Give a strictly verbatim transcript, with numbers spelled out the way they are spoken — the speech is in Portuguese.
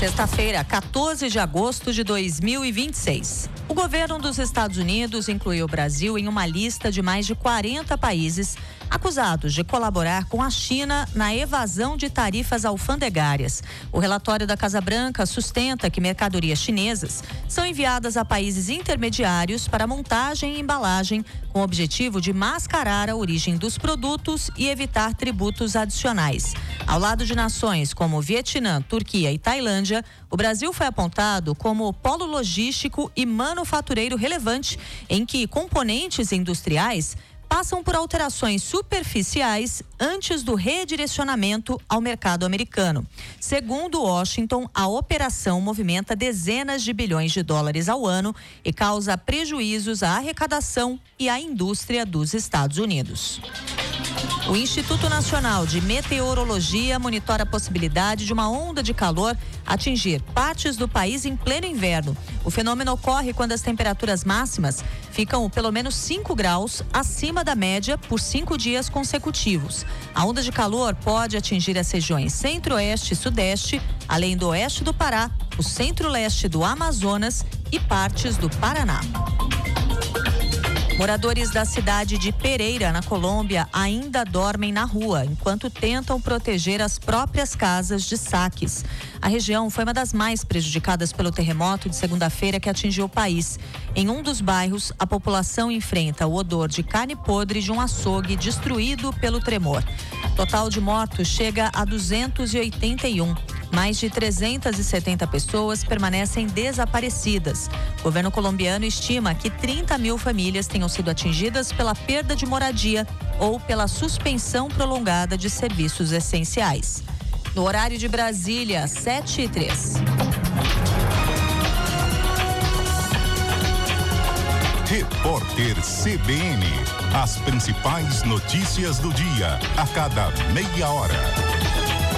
Sexta-feira, quatorze de agosto de dois mil e vinte e seis. O governo dos Estados Unidos incluiu o Brasil em uma lista de mais de quarenta países acusados de colaborar com a China na evasão de tarifas alfandegárias. O relatório da Casa Branca sustenta que mercadorias chinesas são enviadas a países intermediários para montagem e embalagem, com o objetivo de mascarar a origem dos produtos e evitar tributos adicionais. Ao lado de nações como Vietnã, Turquia e Tailândia, o Brasil foi apontado como polo logístico e manufatureiro relevante, em que componentes industriais passam por alterações superficiais antes do redirecionamento ao mercado americano. Segundo Washington, a operação movimenta dezenas de bilhões de dólares ao ano e causa prejuízos à arrecadação e à indústria dos Estados Unidos. O Instituto Nacional de Meteorologia monitora a possibilidade de uma onda de calor atingir partes do país em pleno inverno. O fenômeno ocorre quando as temperaturas máximas ficam pelo menos cinco graus acima da média por cinco dias consecutivos. A onda de calor pode atingir as regiões centro-oeste e sudeste, além do oeste do Pará, o centro-leste do Amazonas e partes do Paraná. Moradores da cidade de Pereira, na Colômbia, ainda dormem na rua, enquanto tentam proteger as próprias casas de saques. A região foi uma das mais prejudicadas pelo terremoto de segunda-feira que atingiu o país. Em um dos bairros, a população enfrenta o odor de carne podre de um açougue destruído pelo tremor. O total de mortos chega a duzentos e oitenta e um. Mais de trezentas e setenta pessoas permanecem desaparecidas. O governo colombiano estima que trinta mil famílias tenham sido atingidas pela perda de moradia ou pela suspensão prolongada de serviços essenciais. No horário de Brasília, sete e três. Repórter C B N. As principais notícias do dia, a cada meia hora.